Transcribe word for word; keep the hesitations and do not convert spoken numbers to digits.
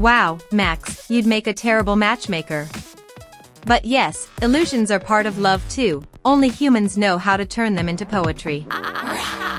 Wow, Max, you'd make a terrible matchmaker. But yes, illusions are part of love too, only humans know how to turn them into poetry.